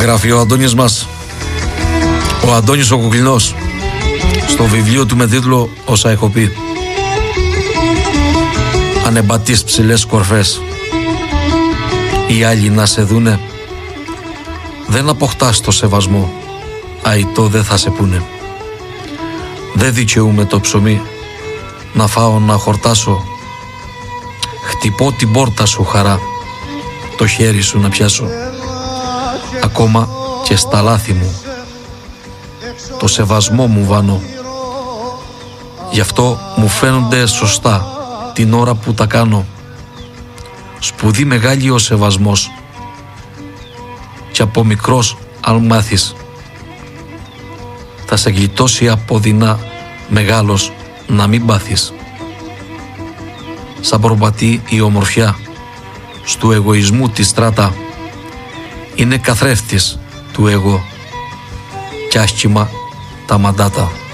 Γράφει ο Αντώνης μας, ο Αντώνης ο Κουκλινός, στο βιβλίο του με τίτλο «Όσα έχω πει». Αν εμπατείς ψηλές κορφές, οι άλλοι να σε δούνε, δεν αποκτάς το σεβασμό, αητό δεν θα σε πούνε. Δεν δικαιούμαι το ψωμί, να φάω να χορτάσω, χτυπώ την πόρτα σου χαρά, το χέρι σου να πιάσω. Ακόμα και στα λάθη μου, το σεβασμό μου βάνω. Γι' αυτό μου φαίνονται σωστά την ώρα που τα κάνω. Σπουδή μεγάλη ο σεβασμός, και από μικρός αν μάθεις, θα σε γλιτώσει από δεινά μεγάλος να μην πάθεις. Σαν προπατεί η ομορφιά στου εγωισμού τη στράτα, είναι καθρέφτης του εγώ κι άσχημα τα μαντάτα.